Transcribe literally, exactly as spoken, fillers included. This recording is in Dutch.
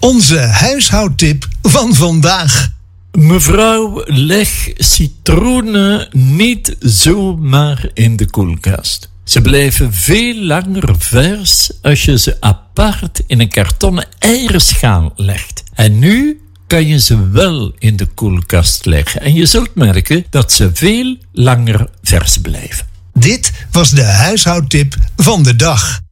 Onze huishoudtip van vandaag. Mevrouw, leg citroenen niet zomaar in de koelkast. Ze blijven veel langer vers als je ze apart in een kartonnen eierschaal legt. En nu kan je ze wel in de koelkast leggen. En je zult merken dat ze veel langer vers blijven. Dit was de huishoudtip van de dag.